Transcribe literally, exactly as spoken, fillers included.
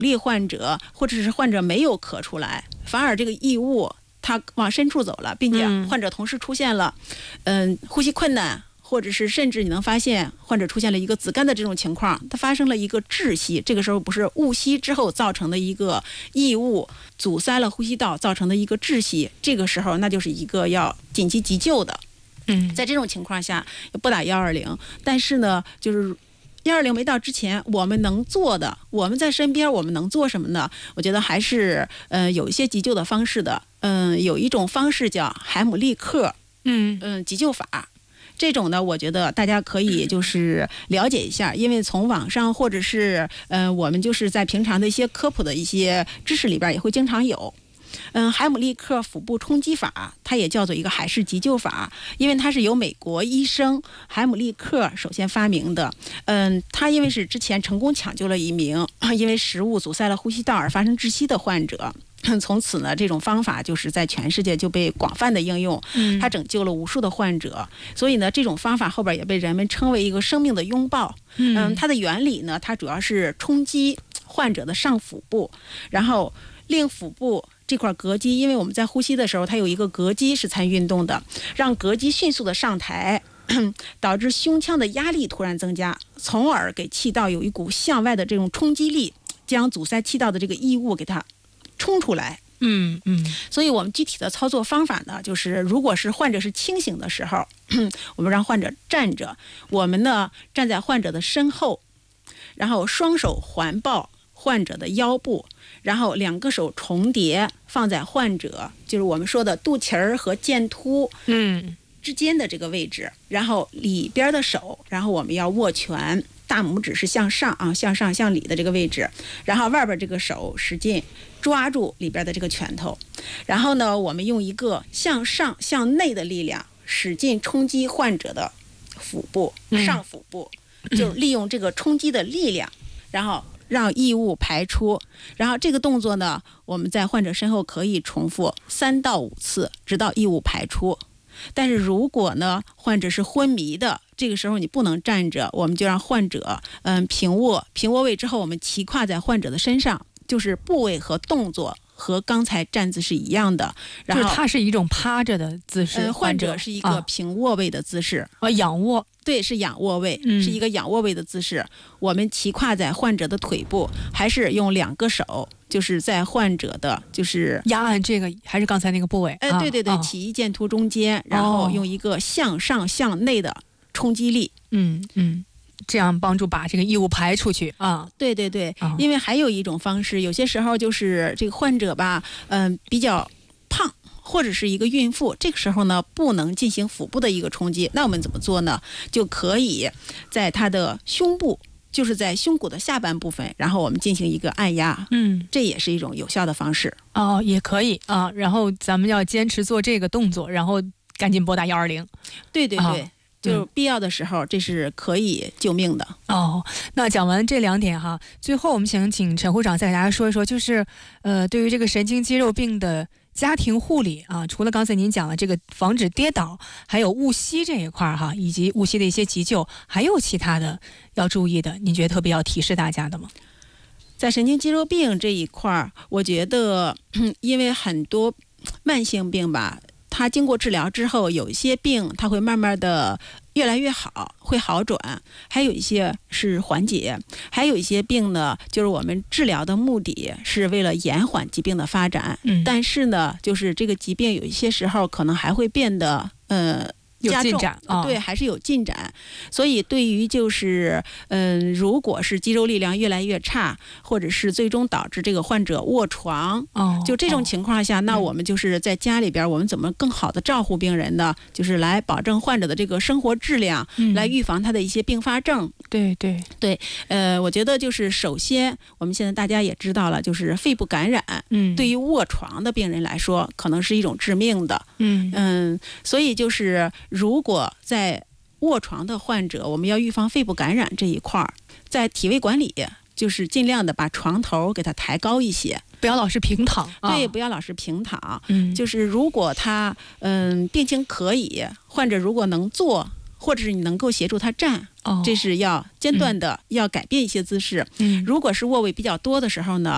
励患者或者是患者没有咳出来，反而这个异物它往深处走了，并且患者同时出现了嗯、呃、呼吸困难，或者是甚至你能发现患者出现了一个紫绀的这种情况，它发生了一个窒息，这个时候不是误吸之后造成的一个异物阻塞了呼吸道造成的一个窒息，这个时候那就是一个要紧急急救的。 嗯， 在这种情况下拨打一二零，但是呢就是一二零没到之前，我们能做的，我们在身边我们能做什么呢？我觉得还是呃有一些急救的方式的。嗯、呃，有一种方式叫海姆立克， 嗯嗯急救法。这种呢，我觉得大家可以就是了解一下，因为从网上或者是呃我们就是在平常的一些科普的一些知识里边也会经常有。嗯，海姆立克腹部冲击法，它也叫做一个海式急救法，因为它是由美国医生海姆立克首先发明的。嗯，他因为是之前成功抢救了一名因为食物阻塞了呼吸道而发生窒息的患者。从此呢，这种方法就是在全世界就被广泛的应用，它拯救了无数的患者。所以呢，这种方法后边也被人们称为一个生命的拥抱。嗯，它的原理呢，它主要是冲击患者的上腹部，然后令腹部这块膈肌，因为我们在呼吸的时候，它有一个膈肌是参与运动的，让膈肌迅速的上抬，导致胸腔的压力突然增加，从而给气道有一股向外的这种冲击力，将阻塞气道的这个异物给它冲出来。 嗯嗯， 所以我们具体的操作方法呢，就是如果是患者是清醒的时候，我们让患者站着，我们呢站在患者的身后，然后双手环抱患者的腰部，然后两个手重叠放在患者就是我们说的肚脐儿和剑突嗯之间的这个位置，然后里边的手，然后我们要握拳，大拇指是向上啊，向上向里的这个位置，然后外边这个手使劲抓住里边的这个拳头，然后呢，我们用一个向上向内的力量使劲冲击患者的腹部，上腹部，嗯、就是利用这个冲击的力量，然后让异物排出。然后这个动作呢，我们在患者身后可以重复三到五次，直到异物排出。但是如果呢，患者是昏迷的，这个时候你不能站着，我们就让患者嗯平卧，平卧位之后，我们骑跨在患者的身上，就是部位和动作和刚才站姿是一样的。然后就是它是一种趴着的姿势， 呃、患者是一个平卧位的姿势啊，仰卧。 对，是仰卧位， 嗯、 是一个仰卧位的姿势。我们骑跨在患者的腿部，还是用两个手，就是在患者的就是压按这个，还是刚才那个部位？ 哎、呃，对对对， 啊、 起一剑突中间，然后用一个向上向内的冲击力。 嗯嗯。这样帮助把这个异物排出去啊！ 对对对，啊、因为还有一种方式，有些时候就是这个患者吧，嗯、呃，比较胖，或者是一个孕妇，这个时候呢不能进行腹部的一个冲击，那我们怎么做呢？就可以在他的胸部，就是在胸骨的下半部分，然后我们进行一个按压， 嗯， 这也是一种有效的方式哦，也可以啊。然后咱们要坚持做这个动作，然后赶紧拨打幺二零。 对对对。 啊就是必要的时候，这是可以救命的哦。那讲完这两点哈，最后我们想请陈护长再给大家说一说，就是呃，对于这个神经肌肉病的家庭护理啊，除了刚才您讲了这个防止跌倒，还有误吸这一块哈，以及误吸的一些急救，还有其他的要注意的，您觉得特别要提示大家的吗？ 在神经肌肉病这一块，我觉得因为很多慢性病吧，它经过治疗之后，有一些病它会慢慢的越来越好，会好转，还有一些是缓解，还有一些病呢，就是我们治疗的目的是为了延缓疾病的发展， 嗯，但是呢，就是这个疾病有一些时候可能还会变得呃有进展、哦、 对，还是有进展。所以对于就是嗯、呃，如果是肌肉力量越来越差，或者是最终导致这个患者卧床， 哦， 就这种情况下， 哦、 那我们就是在家里边，我们怎么更好的照顾病人呢？就是来保证患者的这个生活质量， 嗯、 来预防他的一些并发症。 对对对，呃，我觉得就是首先，我们现在大家也知道了，就是肺部感染， 嗯， 对于卧床的病人来说，可能是一种致命的， 嗯嗯，所以就是如果在卧床的患者，我们要预防肺部感染这一块儿，在体位管理，就是尽量的把床头给它抬高一些， 不要老是平躺， 对， 哦、 不要老是平躺， 嗯， 就是如果他嗯病情可以，患者如果能坐，或者是你能够协助他站。 哦， 这是要间断的、嗯、要改变一些姿势。 嗯， 如果是卧位比较多的时候呢，